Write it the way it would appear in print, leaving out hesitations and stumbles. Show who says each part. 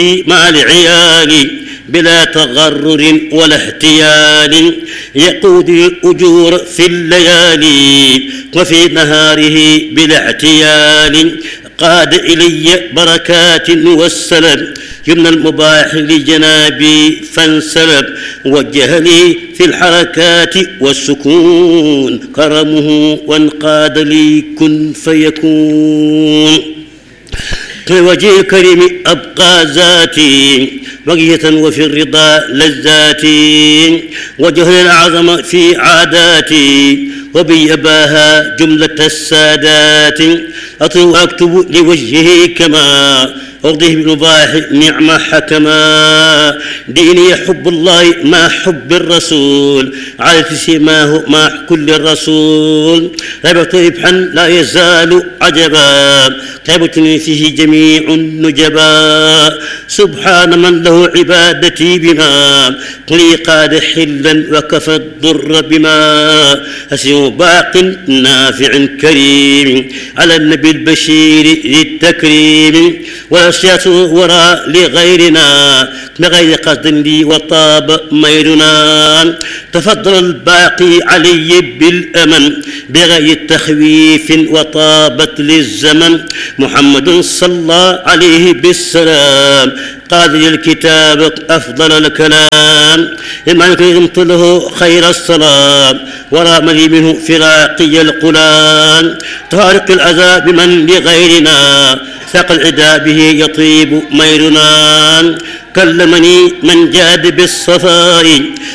Speaker 1: مع العيال بلا تغرر ولا احتيال، يقود الأجور في الليالي وفي نهاره بلا اعتيال، قاد إلي بركات والسلام يمنى المباح لجنابي فانسلب، وجه لي في الحركات والسكون كرمه وانقاد لي كن فيكون. لوجه الكريم أبقى ذاتي بقية وفي الرضا لذاتي، وجه الأعظم في عاداتي وبيباها جملة السادات، أطلب وأكتب لوجهه كما أرضيه بالمباح نعم حكما، ديني حب الله ما حب الرسول على سماه مع كل الرسول، ربط ربحا لا يزال عجبا تعبتني فيه جميع النجبا، سبحان من له عبادتي بما قلي قاد حلا وكفى الضر بما، أسير باق نافع كريم على النبي البشير ذي التكريم، والأشياء وراء لغيرنا بغير قصد لي وطاب ميرنا، تفضل الباقي علي بالأمن بغير تخويف وطابت للزمن، محمد صلى عليه بالسلام قال للكتاب أفضل الكلام، إما كنت له خير السلام ورام لي منه فراقي القلام، طارق الأذى بمن لغيرنا ساق العدا به يطيب ميرنا، كلمني من جاد بالصفاء